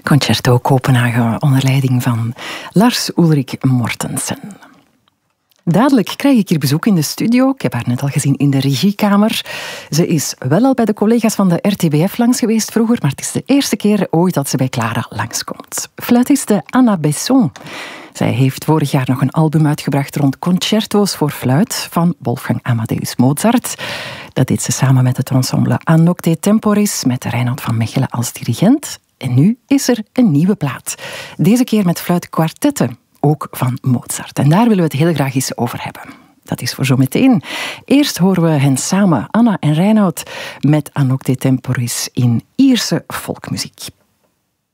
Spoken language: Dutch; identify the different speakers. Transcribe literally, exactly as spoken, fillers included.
Speaker 1: Concerto Kopenhagen onder leiding van Lars Ulrik Mortensen. Dadelijk krijg ik hier bezoek in de studio. Ik heb haar net al gezien in de regiekamer. Ze is wel al bij de collega's van de R T B F langs geweest vroeger, maar het is de eerste keer ooit dat ze bij Clara langskomt. Fluitiste Anna Besson. Zij heeft vorig jaar nog een album uitgebracht rond concerto's voor fluit van Wolfgang Amadeus Mozart. Dat deed ze samen met het ensemble A Nocte Temporis met Reinhard van Mechelen als dirigent. En nu is er een nieuwe plaat. Deze keer met fluitkwartetten, ook van Mozart. En daar willen we het heel graag eens over hebben. Dat is voor zometeen. Eerst horen we hen samen, Anna en Reinhard, met A Nocte Temporis in Ierse folkmuziek.